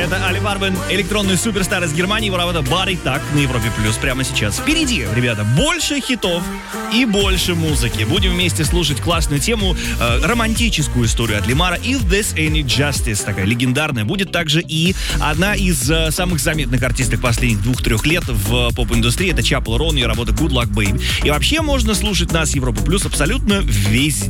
Это Али Фарбен, электронный суперстар из Германии, его работа Body Так на Европе Плюс прямо сейчас. Впереди, ребята, больше хитов и больше музыки. Будем вместе слушать классную тему, романтическую историю от Лимара If There's Any Justice, такая легендарная. Будет также и одна из самых заметных артисток последних 2-3 лет в поп-индустрии. Это Chapel Roan, ее работа Good Luck Baby. И вообще можно слушать нас Европа Плюс абсолютно везде.